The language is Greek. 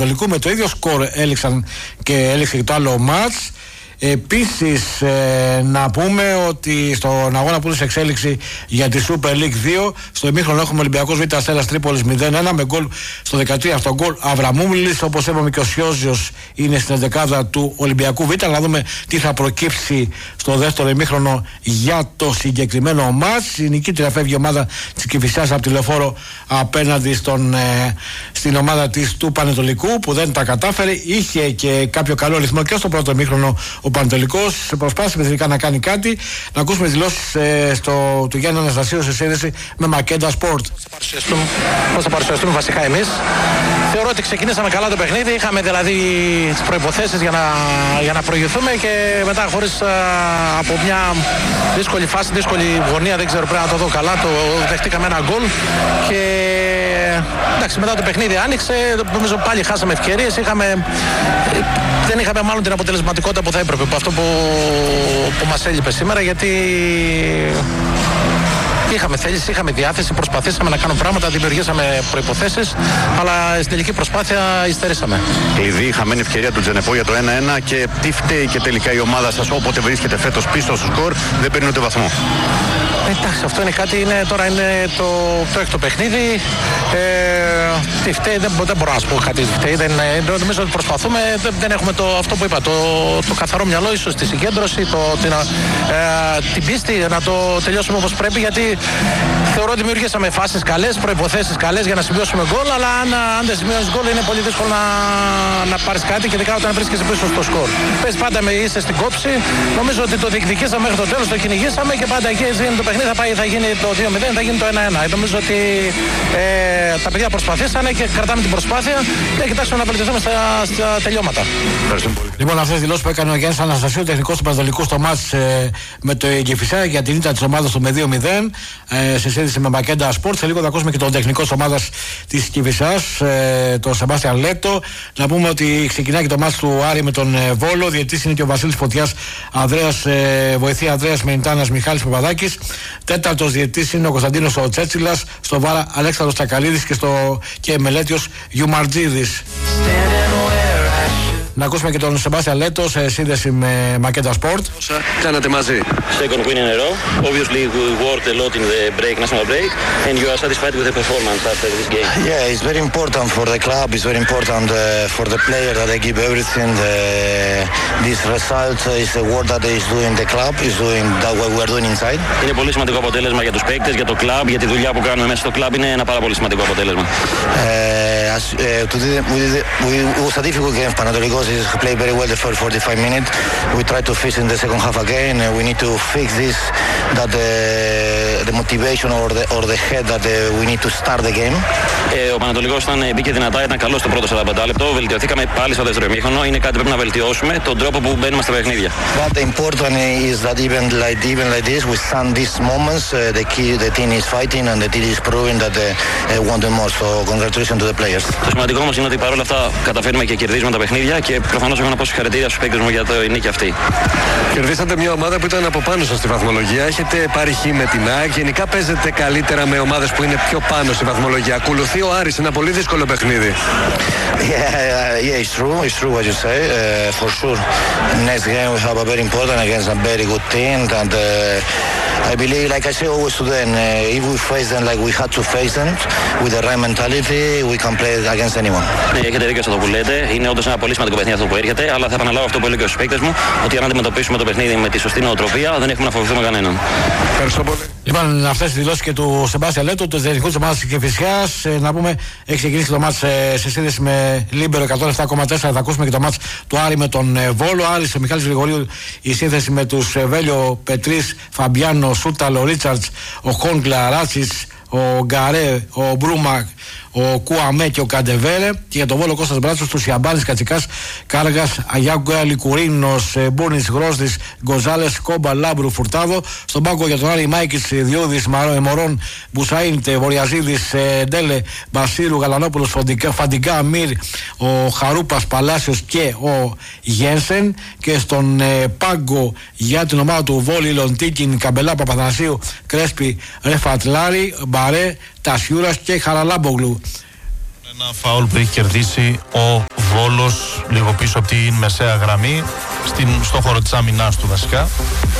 Πανατολικού. Με το ίδιο σκορ έληξε και το άλλο μάτς. Επίσης να πούμε ότι στον αγώνα που είναι σε εξέλιξη για τη Super League 2, στο ημίχρονο έχουμε Ολυμπιακός Β' Αστέρας Τρίπολης 0-1 με γκολ στο 13 αυτό γκολ Αβραμούλης. Όπως είπαμε και ο Σιόζιος είναι στην δεκάδα του Ολυμπιακού Β'. Να δούμε τι θα προκύψει στο δεύτερο ημίχρονο για το συγκεκριμένο μάτς. Η νικήτρια φεύγει η ομάδα της Κηφισιάς από τη Λεωφόρο απέναντι στην ομάδα της του Πανετολικού που δεν τα κατάφερε. Είχε και κάποιο καλό ρυθμό και στο πρώτο ημίχρονο ο Πανετολικός, προσπάθησε τελικά να κάνει κάτι. Να ακούσουμε δηλώσεις του Γιάννη Αναστασίου σε σύνδεση με Μακέντα Σπορτ. Πώς θα παρουσιαστούμε βασικά εμείς? Θεωρώ ότι ξεκινήσαμε καλά το παιχνίδι. Είχαμε δηλαδή τις προϋποθέσεις για να προηγηθούμε και μετά χωρίς από μια δύσκολη φάση, δύσκολη γωνία, δεν ξέρω, πρέπει να το δω καλά, το δεχτήκαμε ένα γκολ και εντάξει, μετά το παιχνίδι άνοιξε. Νομίζω πάλι χάσαμε ευκαιρίες. Δεν είχαμε μάλλον την αποτελεσματικότητα που θα έπρεπε από αυτό που μας έλειπε σήμερα, γιατί είχαμε θέληση, είχαμε διάθεση, προσπαθήσαμε να κάνουμε πράγματα, δημιουργήσαμε προϋποθέσεις, αλλά στην τελική προσπάθεια υστερήσαμε. Κλειδί, χαμένη ευκαιρία του Τζενεπό για το 1-1 και τι φταίει και τελικά η ομάδα σας όποτε βρίσκεται φέτος πίσω στο σκορ, δεν παίρνει ούτε βαθμό? Εντάξει, αυτό είναι κάτι, τώρα είναι το έκτο παιχνίδι. Τι φταίει, δεν μπορώ να σου πω κάτι φταίει. Νομίζω ότι προσπαθούμε, δεν έχουμε αυτό που είπα, το καθαρό μυαλό, ίσως τη συγκέντρωση, την πίστη να το τελειώσουμε όπως πρέπει, γιατί θεωρώ ότι δημιουργήσαμε φάσεις καλές, προϋποθέσεις καλές για να σημειώσουμε γκολ, αλλά αν δεν σημειώσεις γκολ είναι πολύ δύσκολο να πάρεις κάτι, και ειδικά όταν βρίσκεσαι πίσω στο σκορ. Πες πάντα είσαι στην κόψη, νομίζω ότι το διεκδικήσαμε μέχρι το τέλος, το κυνηγήσαμε και πάντα εκεί το παιχνίδι θα γίνει το 2-0, θα γίνει το 1-1. Νομίζω ότι τα παιδιά προσπαθήσανε και κρατάμε την προσπάθεια και κοιτάξουμε να βελτιωθούμε στα τελειώματα. Λοιπόν, αυτές τις δηλώσεις που έκανε ο Γιάννης Αναστασίου, τεχνικός του Πανατολικού στο μάτς με το Κηφισιά για την ήττα της ομάδας του με 2-0 σε σύνδεση με Μακέντα Σπορτ. Σε λίγο θα ακούσουμε και τον τεχνικό της ομάδας της Κηφισιάς, τον Σεμπάστιαν Λέτο. Να πούμε ότι ξεκινάει και το μάτς του Άρη με τον Βόλο. Διαιτητής είναι και ο Βασίλης Φωτιάς, βοηθή Ανδρέας Μενιτάνας Μιχάλης Παπαδάκης. Τέταρτος διαιτητής είναι ο Κωνσταντίνος ο Τσέτσιλας, στο Βάρα Αλέξανδρος Τσακαλίδης και μελέτιος Γιουμαρτζίδης. Να ακούσουμε και τον Σεμπάστιαν Λέτο σε σύνδεση με Μακέντα Σπορτ. Κάνατε μαζί. Second win in a row. Obviously we worked a lot in the national break, and you are satisfied with the performance after this game? Yeah, it's very important for the club. It's very important for the player that they give everything. This result is the work that is doing the club, is doing that what we are doing inside. Είναι πολύ σημαντικό αποτέλεσμα για τους παίκτες, για το club, για τη δουλειά που κάνουμε μέσα στο club. Είναι ένα πάρα πολύ σημαντικό αποτέλεσμα. It was a difficult game. Panathinaikos played very well the first 45 minutes. We tried to fix in the second half again. We need to fix this, that the motivation or the head that we need to start the game. Ο Πανατολικός μπήκε δυνατά, ήταν καλό στο πρώτο 45 λεπτό. Βελτιωθήκαμε πάλι στο δεύτερο ημίχρονο. Είναι κάτι που πρέπει να βελτιώσουμε, τον τρόπο που μπαίνουμε στα παιχνίδια. But the important is that even like this, with some these moments, the team is fighting and the team is proving that they want more. So congratulations to the players. Το σημαντικό όμως είναι ότι παρόλα αυτά καταφέρνουμε και κερδίζουμε τα παιχνίδια, και προφανώς έχω να πω συγχαρητήρια στους παίκτες μου για το νίκη αυτή. Κερδίσατε μια ομάδα που ήταν από πάνω σας στη βαθμολογία. Έχετε πάρει χ με την ΑΕΚ. Γενικά παίζετε καλύτερα με ομάδες που είναι πιο πάνω στη βαθμολογία. Ακολουθεί ο Άρης, ένα πολύ δύσκολο παιχνίδι. Yeah, it's true what you say. For sure, next game we have a very important against a very good team, and I believe, like I say always to them, if we face them like we had to face them with the right mentality, we can play against anyone. Ναι, έχετε δίκιο σε αυτό που λέτε. Είναι όντως ένα πολύ σημαντικό παιχνίδι αυτό που έρχεται, αλλά θα επαναλάβω αυτό που έλεγα στους παίκτες μου, ότι αν αντιμετωπίσουμε το παιχνίδι με τη σωστή νοοτροπία, δεν έχουμε να φοβηθούμε κανέναν. Ευχαριστώ πολύ. Λοιπόν, αυτές τις δηλώσεις και του Σεμπάστιαν Λέτο, του τεχνικού της ομάδας της Κηφισιάς. Να πούμε, έχει ξεκινήσει το μάτς σε σύνδεση με Λίμπερο 107,4. Θα ακούσουμε και το μάτς του Άρη με τον Βόλο. Άρης, ο Μιχάλης Γρηγορίου, η σύνθεση με τους Βέλιο, Πετρίς, Φαμπιάνο, Σούταλο, Ρίτσαρτς, ο Χόντλα, Ράτσιτς, ο Γκαρέ, ο Μπρούμακ, ο Κουαμέ και ο Καντεβέρε. Και για τον Βόλο Κώστας Μπράτσος, του Ιαμπάνης, Κατσικάς, Κάργας, Αγιάγκουα, Λικουρίνος, Μπούρνης, Γρόσδης, Γκοζάλες, Κόμπα, Λάμπρου, Φουρτάδο. Στον πάγκο για τον Άρη, Μάικης, Διώδης, Μωρόν, Μπουσαΐντε, Βοριαζίδης, Ντέλε, Μπασίρου, Γαλανόπουλος, Φαντιγκά, Μύρ, ο Χαρούπας, Παλάσιος και ο Γένσεν. Και στον πάγκο για την ομάδα του Βόλη, Λοντίκιν, Καμπελά, Παπαθανασίου, Κρέσπι, Ρεφατλάρη, Μπαρέ, Τασιούρας και Χαραλάμπογλου. Ένα φάουλ που έχει κερδίσει ο Βόλος λίγο πίσω από την μεσαία γραμμή, στο χώρο της άμυνάς του βασικά.